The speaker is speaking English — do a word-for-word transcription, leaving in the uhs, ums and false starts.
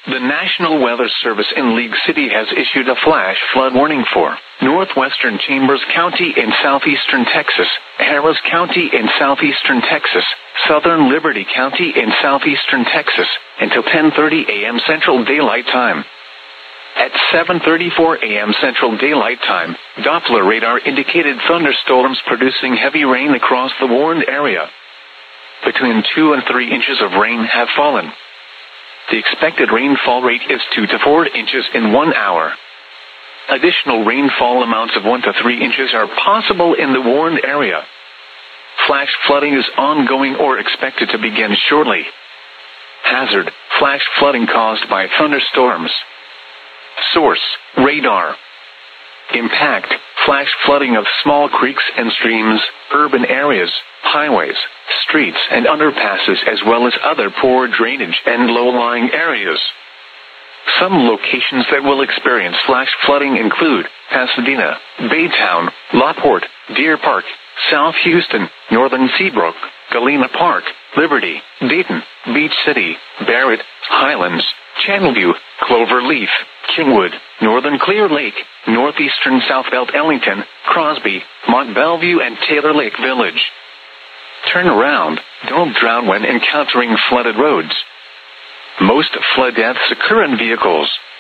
The National Weather Service in League City has issued a flash flood warning for northwestern Chambers County in southeastern Texas, Harris County in southeastern Texas, southern Liberty County in southeastern Texas, until ten thirty a.m. Central Daylight Time. At seven thirty-four a.m. Central Daylight Time, Doppler radar indicated thunderstorms producing heavy rain across the warned area. Between two and three inches of rain have fallen. The expected rainfall rate is two to four inches in one hour. Additional rainfall amounts of one to three inches are possible in the warned area. Flash flooding is ongoing or expected to begin shortly. Hazard: flash flooding caused by thunderstorms. Source: radar. Impact: flash flooding of small creeks and streams, urban areas, highways, streets and underpasses, as well as other poor drainage and low-lying areas. Some locations that will experience flash flooding include Pasadena, Baytown, LaPorte, Deer Park, South Houston, Northern Seabrook, Galena Park, Liberty, Dayton, Beach City, Barrett, Highlands, Channelview, Cloverleaf, Kingwood, Northern Clear Lake, Northeastern Southbelt Ellington, Crosby, Mont Belvieu and Taylor Lake Village. Turn around. Don't drown when encountering flooded roads. Most flood deaths occur in vehicles.